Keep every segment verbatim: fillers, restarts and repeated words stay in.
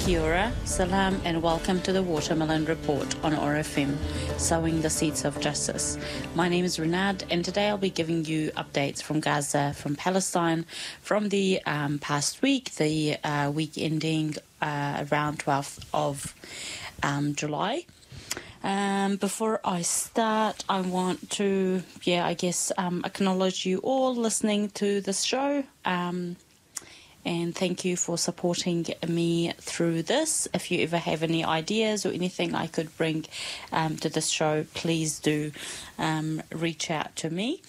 Kia ora, salam, and welcome to the Watermelon Report on O R F M, sowing the seeds of justice. My name is Renard, and today I'll be giving you updates from Gaza, from Palestine, from the um, past week, the uh, week ending uh, around twelfth of um, July. Um, before I start, I want to, yeah, I guess, um, acknowledge you all listening to this show. Um, And thank you for supporting me through this. If you ever have any ideas or anything I could bring um, to this show, please do um, reach out to me.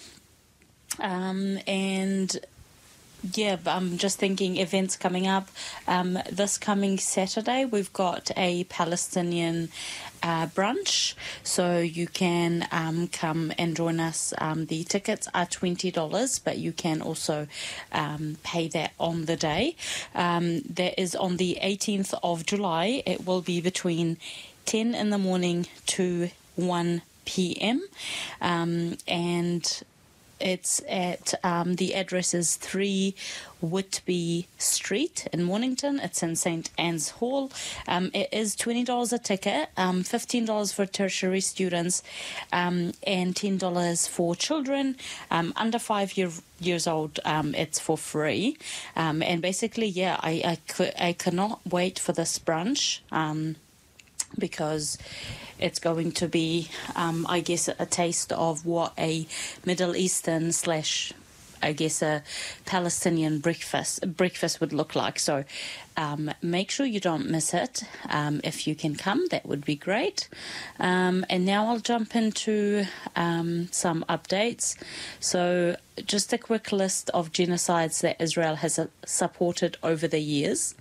Um, and yeah, I'm just thinking events coming up. Um, this coming Saturday, we've got a Palestinian uh, brunch, so you can um, come and join us. Um, the tickets are twenty dollars, but you can also um, pay that on the day. Um, that is on the eighteenth of July. It will be between ten in the morning to one p.m. Um, and It's at, um, the address is three Whitby Street in Mornington. It's in Saint Anne's Hall. Um, it is twenty dollars a ticket, um, fifteen dollars for tertiary students, um, and ten dollars for children. Um, under five year, years old, um, it's for free. Um, and basically, yeah, I, I, could, I cannot wait for this brunch. Um, because it's going to be, um, I guess, a taste of what a Middle Eastern slash, I guess, a Palestinian breakfast breakfast would look like. So um, make sure you don't miss it. Um, if you can come, that would be great. Um, and now I'll jump into um, some updates. So just a quick list of genocides that Israel has uh, supported over the years.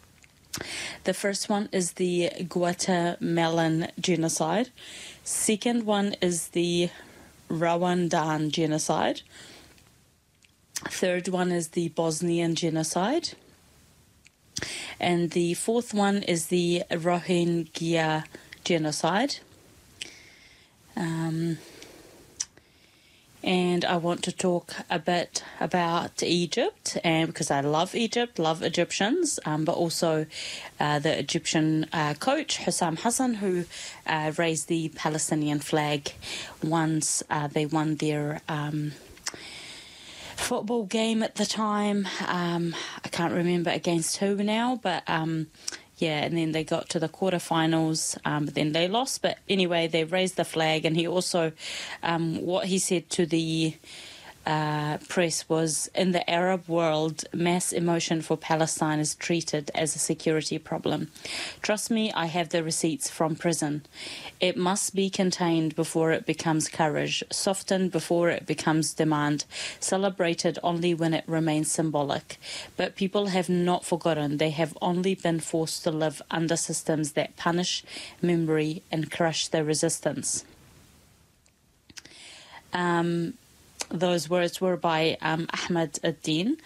The first one is the Guatemalan genocide. Second one is the Rwandan genocide. Third one is the Bosnian genocide. And the fourth one is the Rohingya genocide. Um... And I want to talk a bit about Egypt, and because I love Egypt, love Egyptians, um, but also uh, the Egyptian uh, coach, Hussam Hassan, who uh, raised the Palestinian flag once uh, they won their um, football game at the time. Um, I can't remember against who now, but um, yeah, and then they got to the quarterfinals, um, but then they lost. But anyway, they raised the flag, and he also, um, what he said to the uh, press was, in the Arab world, mass emotion for Palestine is treated as a security problem. Trust me, I have the receipts from prison. It must be contained before it becomes courage, softened before it becomes demand, celebrated only when it remains symbolic. But people have not forgotten. They have only been forced to live under systems that punish memory and crush their resistance. Um... Those words were by um, Ahmed ad-Din,